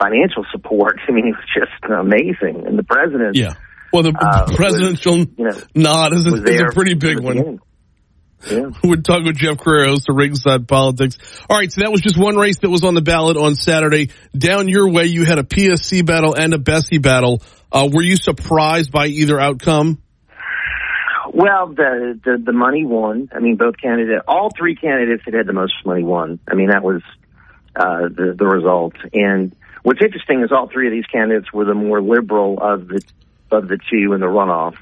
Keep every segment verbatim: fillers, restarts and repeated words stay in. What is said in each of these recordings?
financial support. I mean, it was just amazing. And the president, yeah. Well, the uh, presidential was, you know, nod is a, is a pretty big one. Yeah. We're talking with Jeff Crarer, host of Ringside Politics. All right, so that was just one race that was on the ballot on Saturday. Down your way, you had a P S C battle and a Bessie battle. Uh, were you surprised by either outcome? Well, the, the the money won. I mean, both candidates, all three candidates that had the most money won. I mean, that was uh, the the result. And what's interesting is all three of these candidates were the more liberal of the of the two in the runoff.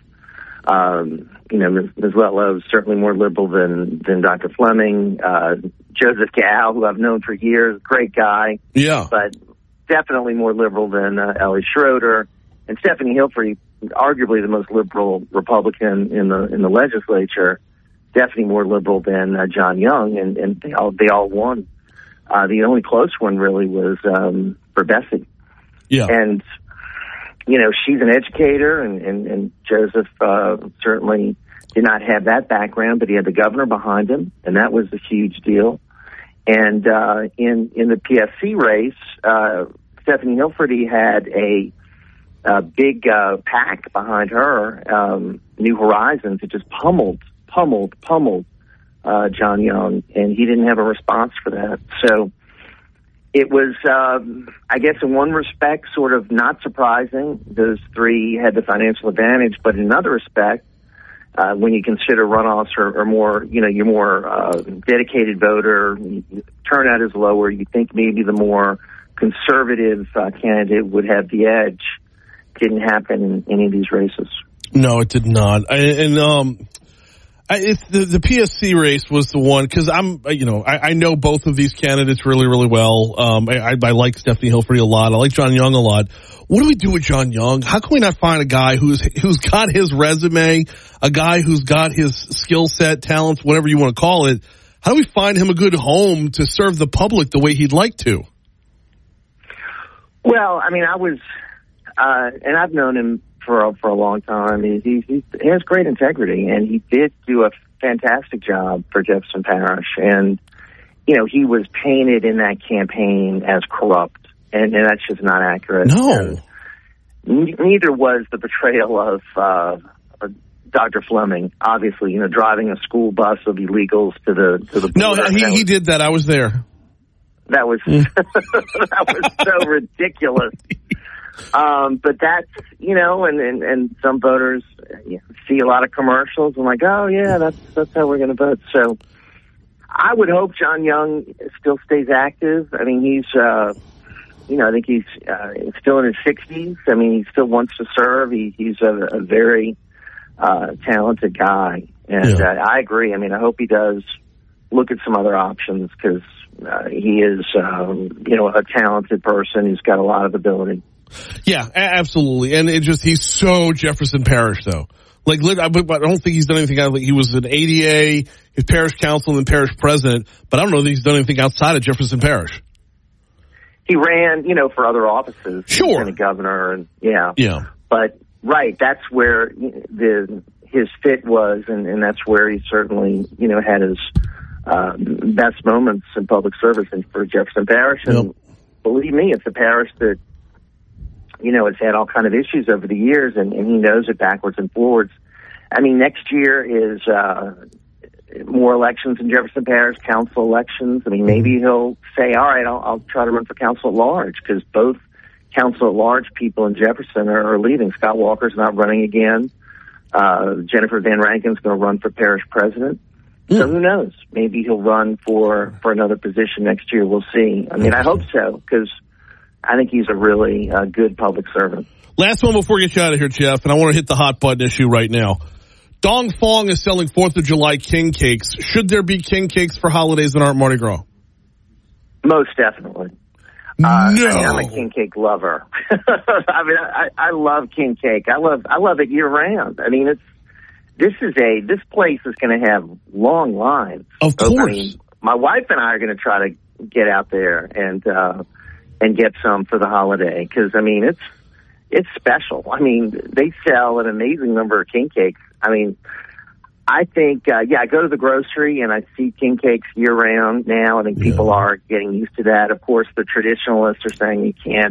Um, you know, Miz Letlow is certainly more liberal than, than Doctor Fleming. Uh, Joseph Gow, who I've known for years, great guy. Yeah. But definitely more liberal than uh, Ellie Schroeder. And Stephanie Hilfrey, arguably the most liberal Republican in the in the legislature, definitely more liberal than uh, John Young, and, and they all they all won. Uh, the only close one really was um, for Bessie. Yeah. And you know, she's an educator, and, and, and Joseph uh, certainly did not have that background, but he had the governor behind him, and that was a huge deal. And uh, in in the P S C race, uh, Stephanie Hilferty had a, a big uh, pack behind her, um, New Horizons. It just pummeled, pummeled, pummeled uh, John Young, and he didn't have a response for that. So it was, um, I guess, in one respect, sort of not surprising. Those three had the financial advantage, but in another respect, uh, when you consider runoffs are, are more, you know, you're more uh, dedicated voter, turnout is lower. You think maybe the more conservative uh, candidate would have the edge. Didn't happen in any of these races. No, it did not. I, and um, I, it's the, the P S C race was the one, because I'm, you know, I, I know both of these candidates really, really well. Um, I, I, I like Stephanie Hilferty a lot. I like John Young a lot. What do we do with John Young? How can we not find a guy who's who's got his resume, a guy who's got his skill set, talents, whatever you want to call it? How do we find him a good home to serve the public the way he'd like to? Well, I mean, I was, uh, and I've known him for a, for a long time. He, he, he has great integrity, and he did do a fantastic job for Jefferson Parish. And, you know, he was painted in that campaign as corrupt. And, and that's just not accurate. No. And neither was the portrayal of uh, Doctor Fleming. Obviously, you know, driving a school bus of illegals to the to the no, border. he was, he did that. I was there. That was that was so ridiculous. Um, but that's, you know, and, and, and some voters you know, see a lot of commercials and like, oh yeah, that's that's how we're going to vote. So I would hope John Young still stays active. I mean, he's. Uh, You know, I think he's uh, still in his sixties. I mean, he still wants to serve. He, he's a, a very uh, talented guy. And yeah. uh, I agree. I mean, I hope he does look at some other options because uh, he is, um, you know, a talented person who's got a lot of ability. Yeah, a- absolutely. And it just, he's so Jefferson Parish, though. Like, I don't think he's done anything. He was an A D A, his parish council, and parish president, but I don't know that he's done anything outside of Jefferson Parish. He ran, you know, for other offices. Sure. And a governor, and yeah. Yeah. But, right, that's where the his fit was, and, and that's where he certainly, you know, had his uh, best moments in public service and for Jefferson Parish. And yep. believe me, it's a parish that, you know, has had all kind of issues over the years, and, and he knows it backwards and forwards. I mean, next year is uh, more elections in Jefferson Parish, council elections. I mean, maybe he'll say, all right, I'll, I'll try to run for council at large, because both council at large people in Jefferson are, are leaving. Scott Walker's not running again. Uh, Jennifer Van Rankin's going to run for parish president. Mm. So who knows? Maybe he'll run for, for another position next year. We'll see. I mean, I hope so, because I think he's a really uh, good public servant. Last one before we get you out of here, Jeff, and I want to hit the hot button issue right now. Dong Fong is selling fourth of July king cakes. Should there be king cakes for holidays that aren't Mardi Gras? Most definitely. No. Uh, I mean, I'm a king cake lover. I mean, I, I love king cake. I love, I love it year round. I mean, it's, this is a, this place is going to have long lines. Of course. I mean, my wife and I are going to try to get out there and, uh, and get some for the holiday. Cause I mean, it's, it's special. I mean, they sell an amazing number of king cakes. I mean, I think, uh, yeah, I go to the grocery and I see king cakes year round now. I think people yeah. are getting used to that. Of course, the traditionalists are saying you can't